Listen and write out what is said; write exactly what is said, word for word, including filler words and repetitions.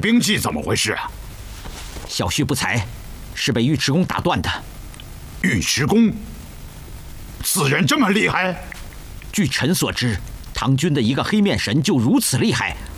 兵计怎么回事啊？ 小婿不才，是被尉迟恭打断的。 尉迟恭，此人这么厉害？ 据臣所知，唐军的一个黑面神就如此厉害，